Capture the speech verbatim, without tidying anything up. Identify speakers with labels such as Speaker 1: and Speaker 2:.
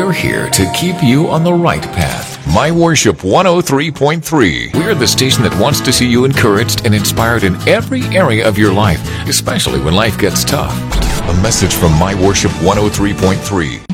Speaker 1: we're here to keep you on the right path. My Worship one oh three point three. We're the station that wants to see you encouraged and inspired in every area of your life, especially when life gets tough. A message from My Worship one oh three point three.